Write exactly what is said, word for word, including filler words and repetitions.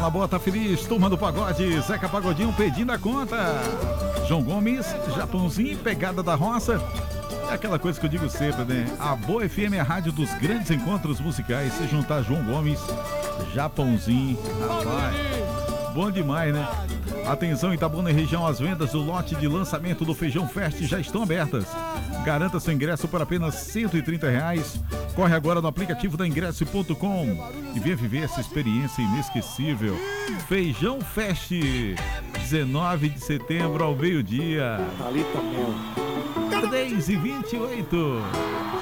Fala boa, tá feliz, turma do pagode, Zeca Pagodinho pedindo a conta. João Gomes, Japãozinho, pegada da roça. É aquela coisa que eu digo sempre, né? A Boa F M é a rádio dos grandes encontros musicais. Se juntar João Gomes, Japãozinho, rapaz, bom demais, né? Atenção, Itabuna e região, as vendas do lote de lançamento do Feijão Fest já estão abertas. Garanta seu ingresso por apenas cento e trinta reais. Corre agora no aplicativo da ingresso ponto com e venha viver essa experiência inesquecível. Feijão Fest, dezenove de setembro ao meio-dia. dez e vinte e oito.